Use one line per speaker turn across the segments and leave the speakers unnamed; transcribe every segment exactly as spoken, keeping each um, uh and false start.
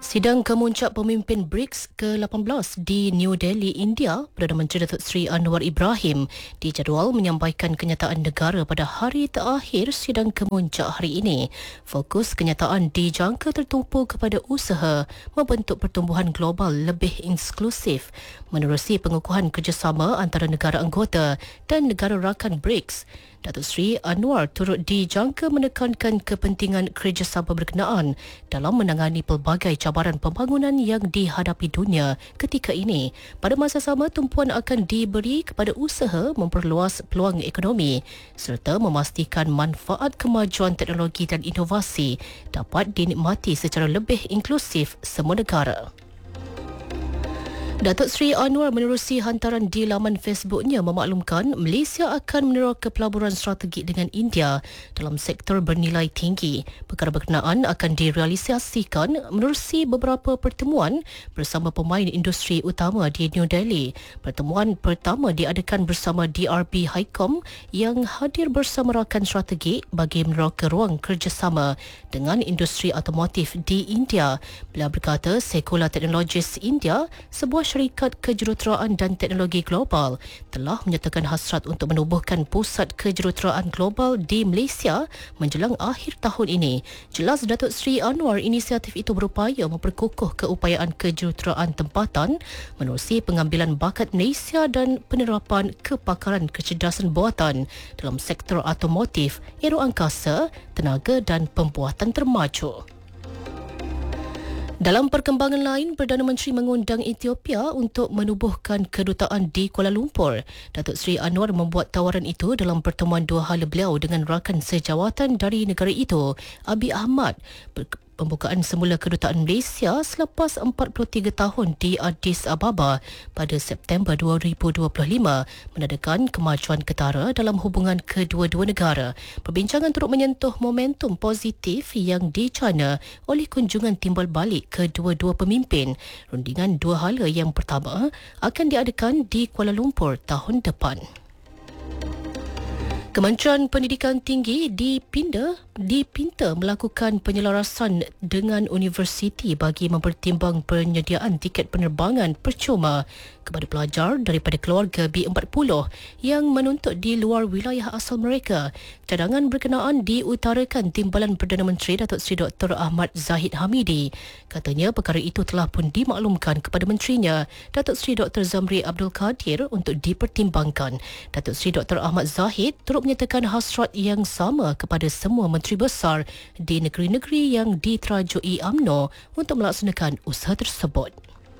Sidang kemuncak pemimpin BRICS ke lapan belas di New Delhi, India, Perdana Menteri Datuk Seri Anwar Ibrahim dijadual menyampaikan kenyataan negara pada hari terakhir sidang kemuncak hari ini. Fokus kenyataan dijangka tertumpu kepada usaha membentuk pertumbuhan global lebih inklusif menerusi pengukuhan kerjasama antara negara anggota dan negara rakan BRICS. Datuk Seri Anwar turut dijangka menekankan kepentingan kerjasama berkenaan dalam menangani pelbagai cabaran pembangunan yang dihadapi dunia ketika ini. Pada masa sama, tumpuan akan diberi kepada usaha memperluas peluang ekonomi serta memastikan manfaat kemajuan teknologi dan inovasi dapat dinikmati secara lebih inklusif semua negara. Datuk Seri Anwar menerusi hantaran di laman Facebooknya memaklumkan Malaysia akan meneroka pelaburan strategik dengan India dalam sektor bernilai tinggi. Perkara berkenaan akan direalisasikan menerusi beberapa pertemuan bersama pemain industri utama di New Delhi. Pertemuan pertama diadakan bersama D R B HiCom yang hadir bersama rakan strategik bagi meneroka ruang kerjasama dengan industri otomotif di India. Beliau berkata Sekolah Teknologis India, sebuah syarikat kejuruteraan dan teknologi global, telah menyatakan hasrat untuk menubuhkan pusat kejuruteraan global di Malaysia menjelang akhir tahun ini. Jelas Datuk Seri Anwar, inisiatif itu berupaya memperkukuh keupayaan kejuruteraan tempatan menerusi pengambilan bakat Malaysia dan penerapan kepakaran kecerdasan buatan dalam sektor otomotif, aero angkasa, tenaga dan pembuatan termaju. Dalam perkembangan lain, Perdana Menteri mengundang Ethiopia untuk menubuhkan kedutaan di Kuala Lumpur. Datuk Seri Anwar membuat tawaran itu dalam pertemuan dua hala beliau dengan rakan sejawatan dari negara itu, Abiy Ahmed. Pembukaan semula kedutaan Malaysia selepas empat puluh tiga tahun di Addis Ababa pada September dua ribu dua puluh lima menandakan kemajuan ketara dalam hubungan kedua-dua negara. Perbincangan turut menyentuh momentum positif yang dicana oleh kunjungan timbal balik kedua-dua pemimpin. Rundingan dua hala yang pertama akan diadakan di Kuala Lumpur tahun depan. Kementerian Pendidikan Tinggi dipinda, dipinta melakukan penyelarasan dengan universiti bagi mempertimbang penyediaan tiket penerbangan percuma kepada pelajar daripada keluarga B empat puluh yang menuntut di luar wilayah asal mereka. Cadangan berkenaan diutarakan Timbalan Perdana Menteri Datuk Seri Doktor Ahmad Zahid Hamidi. Katanya perkara itu telah pun dimaklumkan kepada menterinya, Datuk Seri Doktor Zamri Abdul Kadir, untuk dipertimbangkan. Datuk Seri Doktor Ahmad Zahid turut menyatakan hasrat yang sama kepada semua menteri besar di negeri-negeri yang diterajui U M N O untuk melaksanakan usaha tersebut.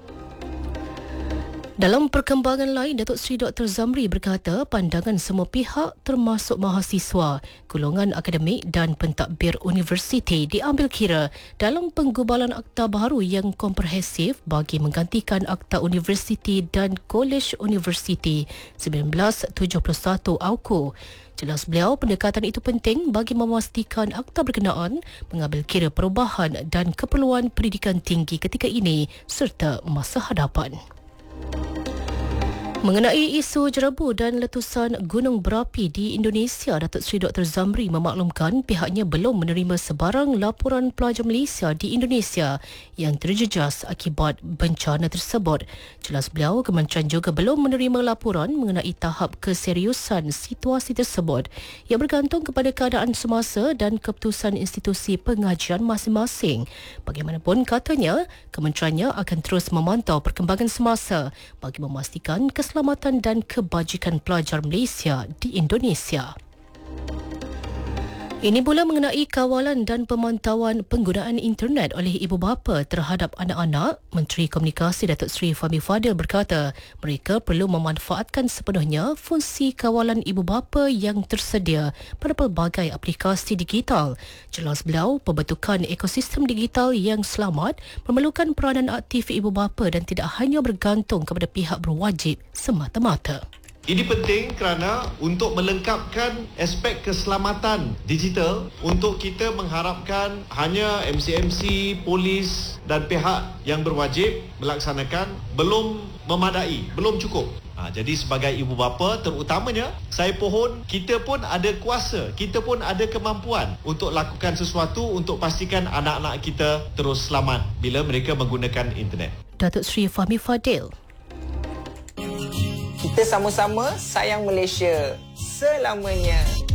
Dalam perkembangan lain, Datuk Seri Doktor Zamri berkata pandangan semua pihak termasuk mahasiswa, golongan akademik dan pentadbir universiti diambil kira dalam penggubalan akta baru yang komprehensif bagi menggantikan Akta Universiti dan Kolej Universiti seribu sembilan ratus tujuh puluh satu A U K U. Jelas beliau, pendekatan itu penting bagi memastikan akta berkenaan mengambil kira perubahan dan keperluan pendidikan tinggi ketika ini serta masa hadapan. Mengenai isu jerebu dan letusan gunung berapi di Indonesia, Datuk Seri Doktor Zamri memaklumkan pihaknya belum menerima sebarang laporan pelajar Malaysia di Indonesia yang terjejas akibat bencana tersebut. Jelas beliau, kementerian juga belum menerima laporan mengenai tahap keseriusan situasi tersebut yang bergantung kepada keadaan semasa dan keputusan institusi pengajian masing-masing. Bagaimanapun, katanya, kementeriannya akan terus memantau perkembangan semasa bagi memastikan keselamatan dan kebajikan pelajar Malaysia di Indonesia. Ini pula mengenai kawalan dan pemantauan penggunaan internet oleh ibu bapa terhadap anak-anak. Menteri Komunikasi Datuk Seri Fahmi Fadil berkata mereka perlu memanfaatkan sepenuhnya fungsi kawalan ibu bapa yang tersedia pada pelbagai aplikasi digital. Jelas beliau, pembentukan ekosistem digital yang selamat memerlukan peranan aktif ibu bapa dan tidak hanya bergantung kepada pihak berwajib semata-mata.
Ini penting kerana untuk melengkapkan aspek keselamatan digital, untuk kita mengharapkan hanya M C M C, polis dan pihak yang berwajib melaksanakan belum memadai, belum cukup. Ha, jadi sebagai ibu bapa terutamanya, saya pohon kita pun ada kuasa, kita pun ada kemampuan untuk lakukan sesuatu untuk pastikan anak-anak kita terus selamat bila mereka menggunakan internet.
Datuk Seri Fahmi Fadil.
Kita sama-sama sayang Malaysia selamanya.